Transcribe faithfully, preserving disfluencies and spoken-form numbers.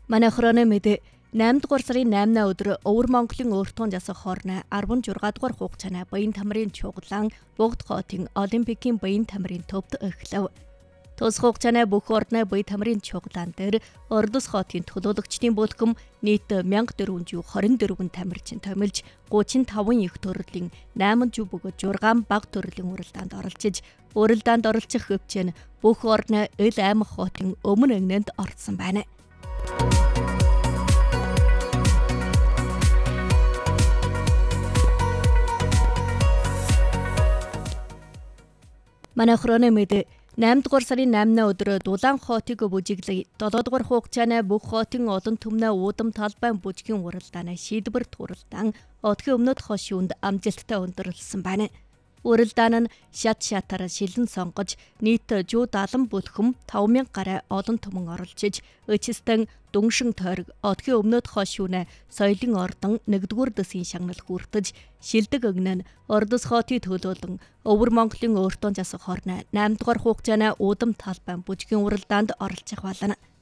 Манай хороны мэдээ eight дугаар сарын eight-ны өдөр Өвөр Монголын өөртөө засах хоорны sixteen дугаар хугацааны баян тамирын чуглаан Богд хотын Олимпикийн баян тамирын төвд эхлэв. Тус хугацааны бүх ордны баян тамирын чуглаан дээр Ордос хотын төлөөлөгчдийн бүлгэм нийт one thousand four hundred twenty-four тамирчин томилж thirty-five их төрлийн eight жүв бөгөөд жургаан баг төрлийн уралдаанд оролцож, уралдаанд оролцох хөвчөн бүх ордны эл аймаг хотын өмнө эгнэнд орсон байна. Манай хороны мэдээ eight дугаар сарын eight-ны өдөр Дулаан хотыг бүжиглээ. seven дугаар хугацааны бүх хотын олон түмнээ уудам талбайн бүжгийн уралдааны шийдвэр туралдаан одгийн өмнөд хос шүүнд амжилттай өндөрлсөн байна. Уралдаан нь шат шатаар шилэн сонгож нийт one hundred seventy бүлхэм five thousand гаруй олон түмэн оролцож, өчстөн дүншин тойрог одгийн өмнөд хос шүүнэ соёлын ордон нэгдүгээр дэсийн шагнал хүртэж, шилдэг өгнө нь Ордос хотын төлөөлөн Өвөр Монголын өөртөө засах хоорны eight дугаар хугацааны уудам талбайн бүжгийн уралдаанд оролцох болно.